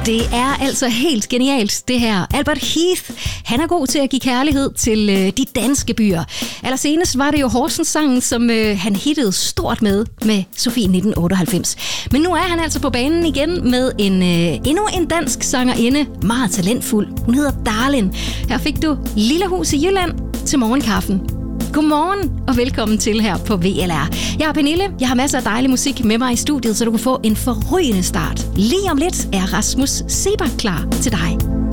Det er altså helt genialt, det her. Albert Heath, han er god til at give kærlighed til de danske byer. Allersenest var det jo Horsens-sangen, som han hittede stort med Sofie 1998. Men nu er han altså på banen igen med endnu en dansk sangerinde, meget talentfuld. Hun hedder Darlin. Her fik du Lille Hus i Jylland til morgenkaffen. Godmorgen og velkommen til her på VLR. Jeg er Pernille, jeg har masser af dejlig musik med mig i studiet, så du kan få en forrygende start. Lige om lidt er Rasmus Seebach klar til dig.